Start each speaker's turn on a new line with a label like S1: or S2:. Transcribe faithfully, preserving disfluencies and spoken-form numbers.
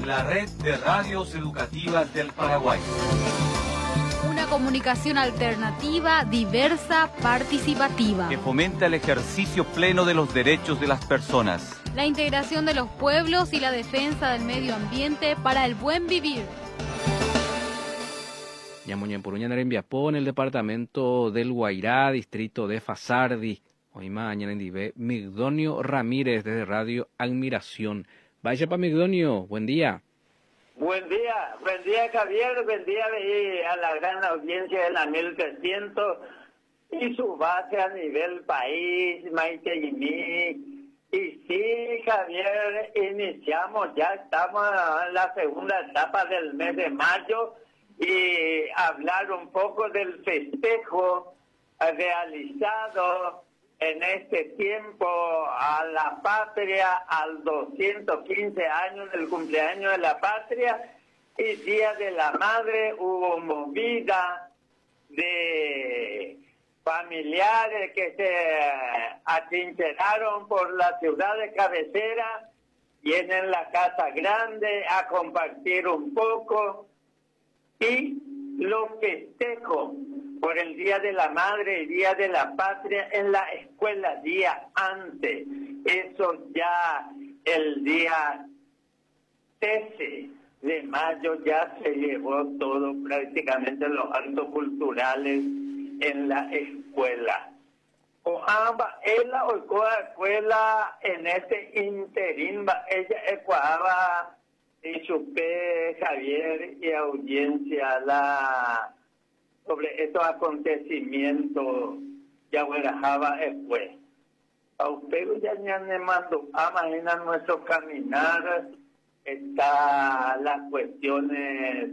S1: La red de radios educativas del Paraguay.
S2: Una comunicación alternativa, diversa, participativa.
S1: Que fomenta el ejercicio pleno de los derechos de las personas.
S2: La integración de los pueblos y la defensa del medio ambiente para el buen vivir.
S3: Ñamuñampuruña Narembiapó, en el departamento del Guairá, distrito de Fasardi. Hoy mañana en Divé, Migdonio Ramírez desde Radio Admiración. Vaya para Migdonio, buen día.
S4: Buen día, buen día Javier, buen día a la gran audiencia de la mil trescientos y su base a nivel país, Maiteguiní. Y sí, Javier, iniciamos, ya estamos en la segunda etapa del mes de mayo y hablar un poco del festejo realizado en este tiempo a la patria, al doscientos quince años del cumpleaños de la patria y Día de la Madre. Hubo movida de familiares que se atrincheraron por la ciudad de cabecera, vienen la casa grande a compartir un poco y los festejos por el Día de la Madre y Día de la Patria en la escuela día antes. Eso ya el día trece de mayo ya se llevó todo, prácticamente los actos culturales en la escuela. O amba, ella o escuela en este interín, ella ecuaba y supe Javier y audiencia la sobre estos acontecimientos ya huerajaba después. A usted ya me mandó, imagina nuestro caminar, está las cuestiones